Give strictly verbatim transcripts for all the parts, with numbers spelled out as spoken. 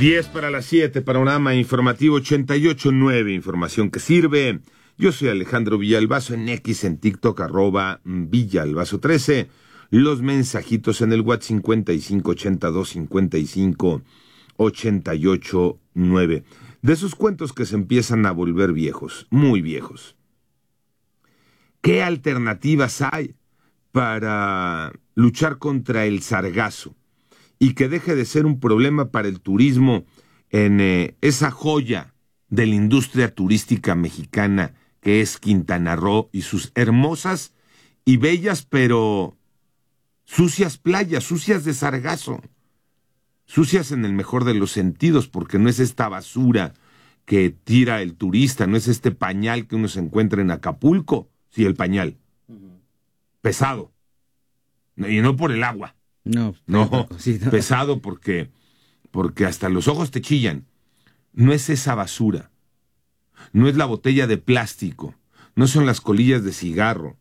diez para las siete, panorama informativo ochenta y ocho punto nueve, información que sirve. Yo soy Alejandro Villalbazo, en X, en TikTok, arroba Villalbazo trece. Los mensajitos en el WhatsApp cincuenta y cinco ochenta y dos cincuenta y cinco ochenta y ocho nueve. De esos cuentos que se empiezan a volver viejos, muy viejos. ¿Qué alternativas hay para luchar contra el sargazo y que deje de ser un problema para el turismo en eh, esa joya de la industria turística mexicana que es Quintana Roo y sus hermosas y bellas pero sucias playas, sucias de sargazo, sucias en el mejor de los sentidos, porque no es esta basura que tira el turista, no es este pañal que uno se encuentra en Acapulco, sí, el pañal, uh-huh. pesado, y no por el agua. No, no, sí, no, pesado porque, porque hasta los ojos te chillan. No es esa basura, no es la botella de plástico, no son las colillas de cigarro,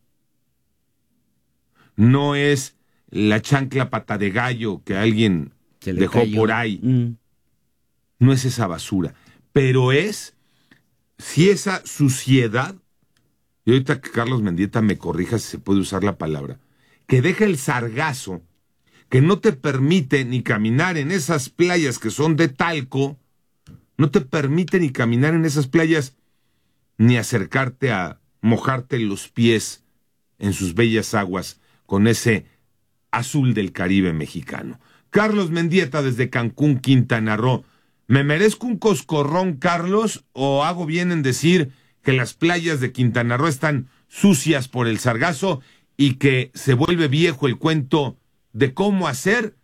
no es la chancla pata de gallo que alguien dejó cayó por ahí. Mm. No es esa basura, pero es si esa suciedad, y ahorita que Carlos Mendieta me corrija si se puede usar la palabra, que deja el sargazo, que no te permite ni caminar en esas playas que son de talco, no te permite ni caminar en esas playas, ni acercarte a mojarte los pies en sus bellas aguas con ese azul del Caribe mexicano. Carlos Mendieta desde Cancún, Quintana Roo. ¿Me merezco un coscorrón, Carlos, o hago bien en decir que las playas de Quintana Roo están sucias por el sargazo y que se vuelve viejo el cuento de cómo hacer